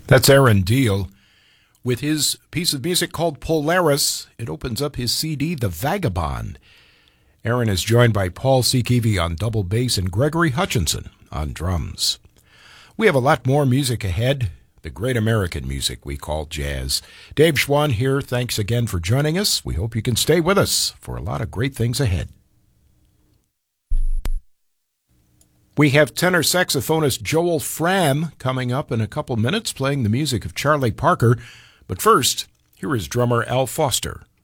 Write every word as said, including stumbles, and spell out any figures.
That's Aaron Deal with his piece of music called Polaris. It opens up his C D, The Vagabond. Aaron is joined by Paul Sekevi on double bass and Gregory Hutchinson on drums. We have a lot more music ahead, the great American music we call jazz. Dave Schwann here. Thanks again for joining us. We hope you can stay with us for a lot of great things ahead. We have tenor saxophonist Joel Frahm coming up in a couple minutes playing the music of Charlie Parker. But first, here is drummer Al Foster